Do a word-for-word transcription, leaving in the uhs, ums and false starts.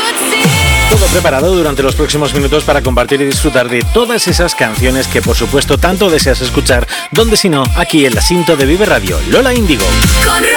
Todo preparado durante los próximos minutos para compartir y disfrutar de todas esas canciones que por supuesto tanto deseas escuchar, donde si no, aquí en la Sinto de Vive Radio, Lola Índigo. Con